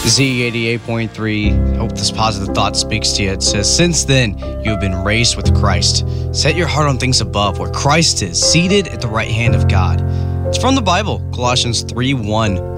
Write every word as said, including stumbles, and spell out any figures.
Z eighty-eight point three, hope this positive thought speaks to you. It says, since then, you have been raised with Christ. Set your heart on things above, where Christ is, seated at the right hand of God. It's from the Bible, Colossians three one.